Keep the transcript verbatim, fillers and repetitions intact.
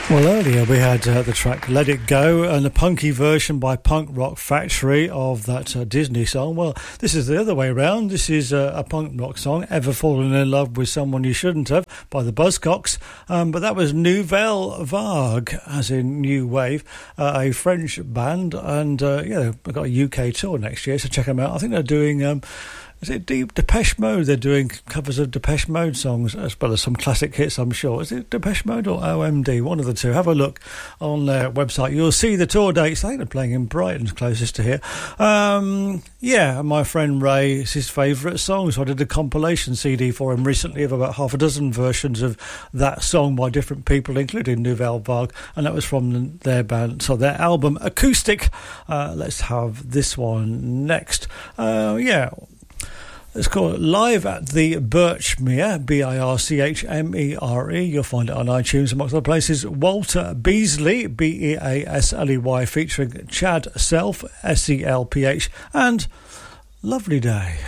Well, earlier we had uh, the track Let It Go and a punky version by Punk Rock Factory of that uh, Disney song. Well, this is the other way around. This is uh, a punk rock song, Ever Fallen in Love with Someone You Shouldn't Have by the Buzzcocks. Um, but that was Nouvelle Vague, as in New Wave, uh, a French band. And, uh, yeah, they've got a U K tour next year, so check them out. I think they're doing... Um, Is it Deep Depeche Mode? They're doing covers of Depeche Mode songs as well as some classic hits, I'm sure. Is it Depeche Mode or O M D? One of the two. Have a look on their website. You'll see the tour dates. I think they're playing in Brighton, closest to here. Um, yeah, my friend Ray, it's his favourite song, so I did a compilation C D for him recently of about half a dozen versions of that song by different people, including Nouvelle Vague, and that was from their band, so their album Acoustic. Uh, let's have this one next. Uh, yeah. It's called Live at the Birchmere, B I R C H M E R E. You'll find it on iTunes, amongst other places. Walter Beasley, B E A S L E Y, featuring Chad Self, S E L P H, and Lovely Day.